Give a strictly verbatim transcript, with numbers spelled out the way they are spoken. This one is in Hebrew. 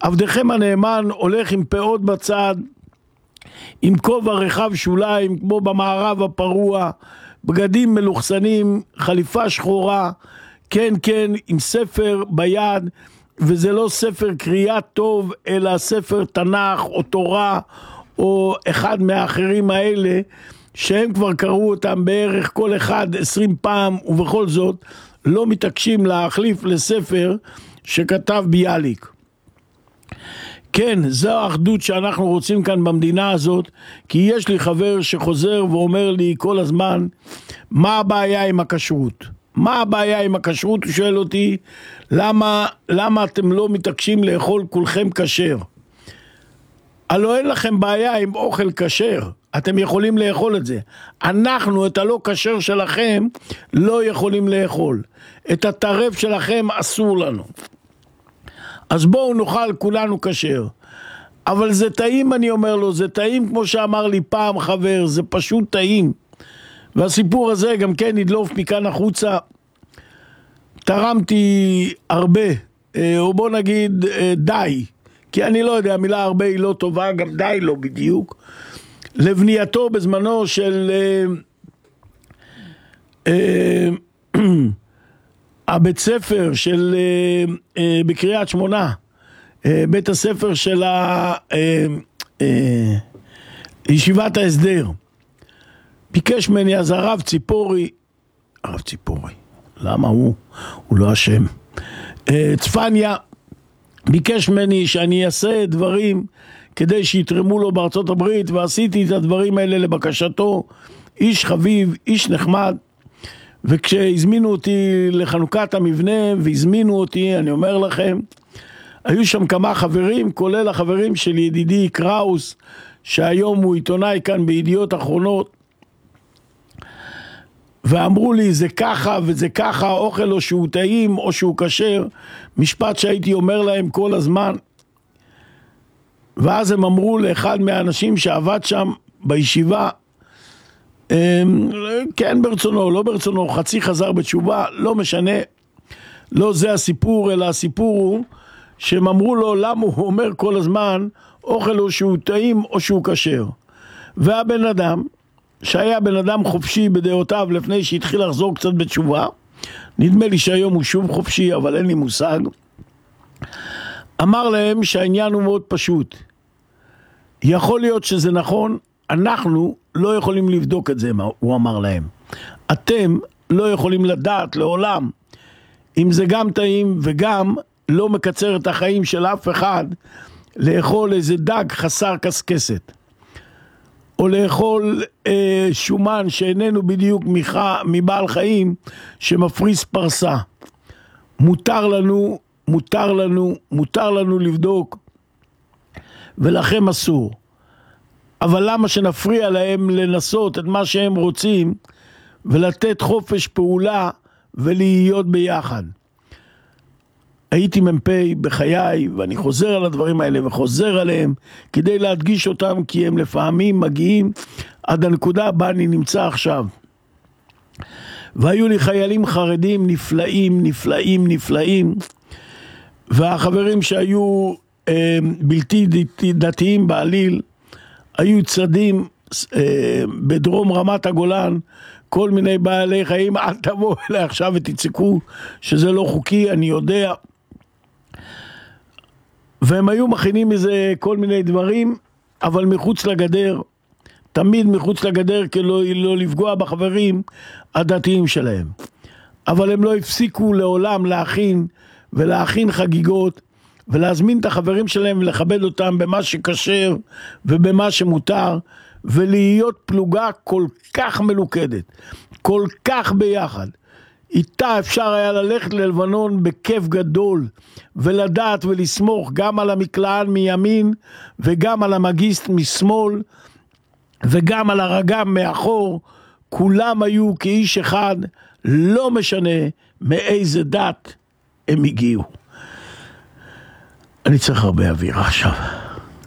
עבדכם הנאמן הולך עם פאות בצד, עם כובע רחב שוליים, כמו במערב הפרוע, בגדים מלוכסנים, חליפה שחורה, כן כן, עם ספר ביד, וזה לא ספר קריאה טוב, אלא ספר תנ"ך או תורה, או אחד מהאחרים האלה, שהם כבר קראו אותם בערך כל אחד עשרים פעם, ובכל זאת לא מתעקשים להחליף לספר שכתב ביאליק. כן, זו האחדות שאנחנו רוצים כאן במדינה הזאת, כי יש לי חבר שחוזר ואומר לי כל הזמן, מה הבעיה עם הכשרות? מה הבעיה עם הכשרות? הוא שואל אותי, למה, למה אתם לא מתעקשים לאכול כולכם כשר? הלא אין לכם בעיה עם אוכל כשר, אתם יכולים לאכול את זה. אנחנו את הלא כשר שלכם לא יכולים לאכול. את הטרף שלכם אסור לנו. אז בואו נאכל כולנו כשר. אבל זה טעים, אני אומר לו, זה טעים כמו שאמר לי פעם חבר, זה פשוט טעים. והסיפור הזה גם כן נדלוף מכאן החוצה. תרמתי הרבה, או בוא נגיד די, כי אני לא יודע, המילה הרבה היא לא טובה, גם די לא בדיוק, לבנייתו בזמנו של אה, אה, הבית ספר של אה, אה, בקריית שמונה, אה, בית הספר של ה, אה, אה, ישיבת ההסדר. ביקש ממני אז הרב ציפורי, הרב ציפורי, למה הוא? הוא לא אשם. אה, צפניה, ביקש ממני שאני אעשה דברים כדי שיתרמו לו בארצות הברית, ועשיתי את הדברים האלה לבקשתו. איש חביב, איש נחמד. וכשהזמינו אותי לחנוכת המבנה והזמינו אותי, אני אומר לכם, היו שם כמה חברים, כולל החברים של ידידי קראוס, שהיום הוא עיתונאי כאן בידיעות אחרונות, ואמרו לי זה ככה וזה ככה, אוכל או שהוא טעים או שהוא כשר, משפט שהייתי אומר להם כל הזמן. ואז הם אמרו לאחד מהאנשים שעבד שם בישיבה, כן ברצונו, לא ברצונו, חצי חזר בתשובה, לא משנה, לא זה הסיפור, אלא הסיפור הוא שהם אמרו לו למה הוא אומר כל הזמן אוכל או שהוא טעים או שהוא כשר. והבן אדם שהיה בן אדם חופשי בדעותיו לפני שהתחיל לחזור קצת בתשובה, נדמה לי שהיום הוא שוב חופשי אבל אין לי מושג, אמר להם שהעניין הוא מאוד פשוט. יכול להיות שזה נכון, אנחנו לא יכולים לבדוק את זה, הוא אמר להם. אתם לא יכולים לדעת לעולם אם זה גם טעים וגם לא מקצר את החיים של אף אחד לאכול איזה דג חסר קסקסת. או לאכול אה, שומן שאיננו בדיוק מיכה, מבעל חיים שמפריס פרסה. מותר לנו, מותר לנו, מותר לנו לבדוק, ולכם אסור. אבל למה שנפריע להם לנסות את מה שהם רוצים, ולתת חופש פעולה ולהיות ביחד? הייתי מ"פ בחיי, ואני חוזר על הדברים האלה וחוזר עליהם, כדי להדגיש אותם, כי הם לפעמים מגיעים עד הנקודה בה אני נמצא עכשיו. והיו לי חיילים חרדים נפלאים, נפלאים, נפלאים, והחברים שהיו אה, בלתי דתיים בעליל, היו צדים אה, בדרום רמת הגולן, כל מיני בעלי חיים, אל תבואו אליי עכשיו ותצעקו שזה לא חוקי, אני יודע. והם היו מכינים מזה כל מיני דברים, אבל מחוץ לגדר, תמיד מחוץ לגדר, כדי לא, לא לפגוע בחברים הדתיים שלהם. אבל הם לא הפסיקו לעולם להכין ולהכין חגיגות, ולהזמין את החברים שלהם ולכבד אותם במה שכשר ובמה שמותר, ולהיות פלוגה כל כך מלוכדת, כל כך ביחד. איתה אפשר היה ללכת ללבנון בכיף גדול, ולדעת ולסמוך גם על המקלען מימין, וגם על המגיסט משמאל, וגם על הרגם מאחור. כולם היו כאיש אחד, לא משנה מאיזה דת הם הגיעו. אני צריך הרבה אוויר עכשיו.